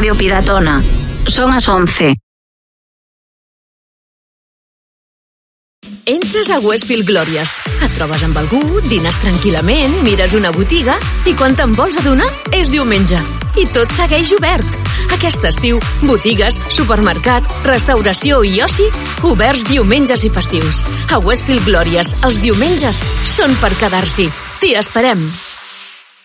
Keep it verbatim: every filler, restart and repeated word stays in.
Radio Piratona. Son as once. Entres a Westfield Glòries, et trobes amb algú, dines tranquil·lament, mires una botiga i quan te'n vols adonar és diumenge. I tot segueix obert. Aquest estiu, botigues, supermercat, restauració i oci, oberts diumenges i festius. A Westfield Glòries, els diumenges són per quedar-s'hi. T'hi esperem.